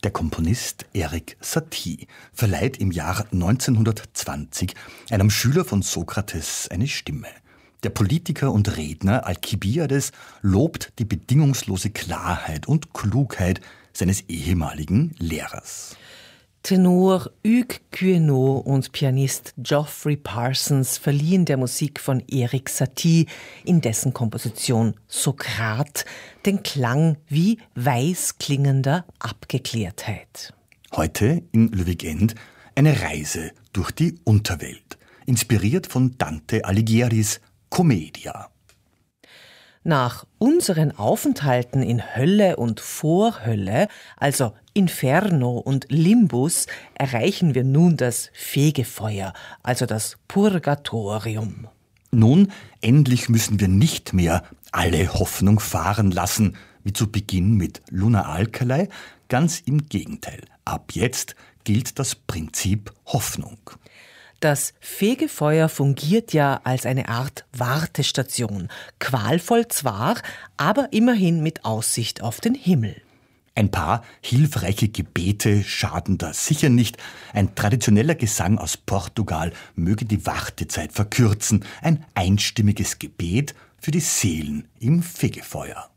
Der Komponist Erik Satie verleiht im Jahr 1920 einem Schüler von Sokrates eine Stimme. Der Politiker und Redner Alkibiades lobt die bedingungslose Klarheit und Klugheit seines ehemaligen Lehrers. Tenor Hugues Queneau und Pianist Geoffrey Parsons verliehen der Musik von Erik Satie in dessen Komposition Sokrat den Klang wie weiß klingender Abgeklärtheit. Heute in Löwig-End eine Reise durch die Unterwelt, inspiriert von Dante Alighieri's Commedia. Nach unseren Aufenthalten in Hölle und Vorhölle, also Inferno und Limbus, erreichen wir nun das Fegefeuer, also das Purgatorium. Nun, endlich müssen wir nicht mehr alle Hoffnung fahren lassen, wie zu Beginn mit Luna Alcalay. Ganz im Gegenteil. Ab jetzt gilt das Prinzip Hoffnung. Das Fegefeuer fungiert ja als eine Art Wartestation. Qualvoll zwar, aber immerhin mit Aussicht auf den Himmel. Ein paar hilfreiche Gebete schaden da sicher nicht. Ein traditioneller Gesang aus Portugal möge die Wartezeit verkürzen. Ein einstimmiges Gebet für die Seelen im Fegefeuer.